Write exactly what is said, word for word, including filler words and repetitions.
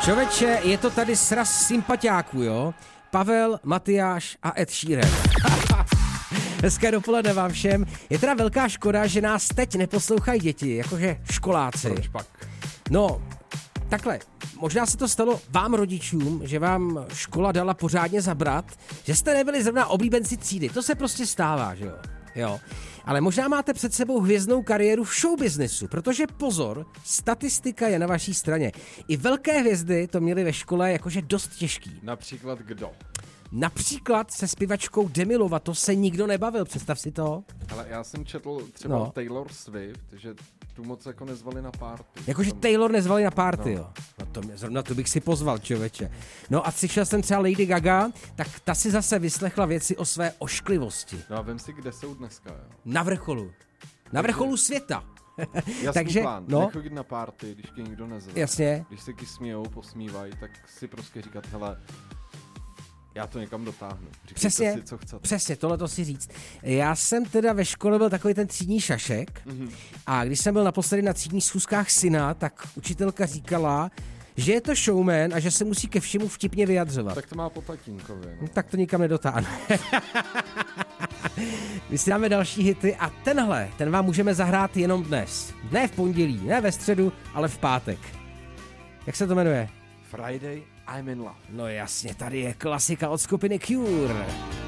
Čověče, je to tady sraz sympatiáků, jo? Pavel, Matyáš a Ed Sheeran. Hezké dopoledne vám všem. Je teda velká škoda, že nás teď neposlouchají děti, jakože školáci. Proč pak? No, takhle, možná se to stalo vám rodičům, že vám škola dala pořádně zabrat, že jste nebyli zrovna oblíbenci třídy. To se prostě stává, že jo? Jo. Ale možná máte před sebou hvězdnou kariéru v showbiznesu, protože pozor, statistika je na vaší straně. I velké hvězdy to měly ve škole jakože dost těžký. Například kdo? Například se zpěvačkou Demi Lovato se nikdo nebavil, představ si to. Ale já jsem četl třeba No. Taylor Swift, že tu moc jako nezvali na party. Jakože Tam- Taylor nezvali na party, No. jo. No to mě, zrovna tu bych si pozval, člověče. No a slyšel jsem třeba Lady Gaga, tak ta si zase vyslechla věci o své ošklivosti. No a vem si, kde jsou dneska, jo. Na vrcholu. Na vrcholu světa. Jasný Takže, plán, no. nechodit na party, když tě nikdo nezve. Jasně. Když se ti smějou, posmívají, tak si prostě říkat, hele, já to někam dotáhnu. Říkejte Přesně, si, co chcete. přesně, tohle to si říct. Já jsem teda ve škole byl takový ten třídní šašek Mhm. a když jsem byl naposledy na třídních schůzkách syna, tak učitelka říkala, že je to showman a že se musí ke všemu vtipně vyjadřovat. Tak to má po tatínkovi, no. No, tak to nikam nedotáhne. My si dáme další hity a tenhle, ten vám můžeme zahrát jenom dnes. Ne v pondělí, ne ve středu, ale v pátek. Jak se to jmenuje? Friday, I'm in love. No jasně, tady je klasika od skupiny Cure.